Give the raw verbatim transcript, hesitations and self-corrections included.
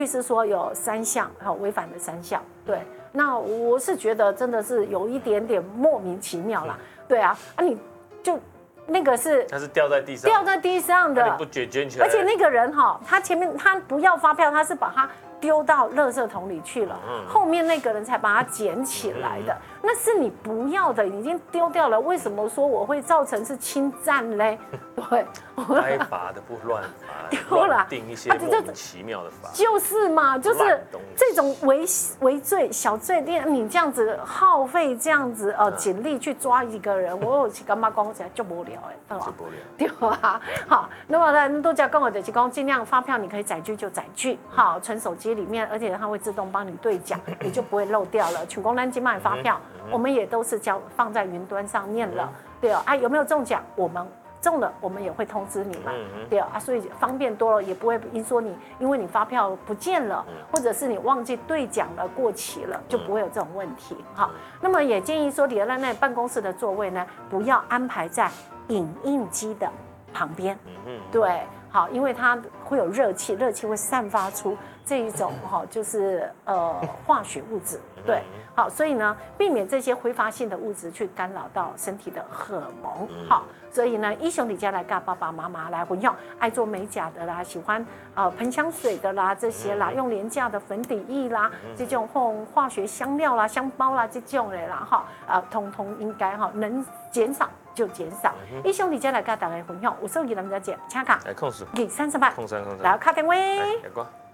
律师说有三项，好违反的三项，对。那我是觉得真的是有一点点莫名其妙啦，对啊，啊你就那个是它是掉在地上， 掉在地上的， 你不卷卷起来， 而且那个人哈，他前面他不要发票，他是把它丢到垃圾桶里去了， 嗯后面那个人才把它捡起来的，那是你不要的，已经丢掉了，为什么说我会造成是侵占嘞？对， 该罚的不乱罚， 丢了乱定一些莫名其妙的法， 就是嘛，就是这种为为罪小罪，你这样子耗费这样子呃警力去抓一个人，我有去干嘛讲起来就无聊哎，对吧？对吧？好，那么呢，都叫跟我的提供尽量发票你可以载具就载具，好，存手机里面，而且它会自动帮你对讲，你就不会漏掉了。全公单金卖发票，我们也都是交放在云端上面了，对啊，有没有中奖？我们。中了，我们也会通知你嘛，对啊，所以方便多了，也不会因说你因为你发票不见了，或者是你忘记兑奖了过期了，就不会有这种问题。好，那么也建议说，你的那办公室的座位呢，不要安排在影印机的旁边，对，好，因为它会有热气，热气会散发出这一种哈，就是呃化学物质，对。好，所以呢，避免这些挥发性的物质去干扰到身体的荷尔蒙。好，所以呢，医兄弟家来跟爸爸妈妈来混用，爱做美甲的啦，喜欢呃喷香水的啦，这些啦，用廉价的粉底液啦，这种用化学香料啦、香包啦这种的啦，哈，呃，通通应该哈能减少就减少。医兄弟家来跟大家混用，有手机咱们再讲，请卡， 来控诉， 给三十八， 控三控三， 来卡电话。 来，挂。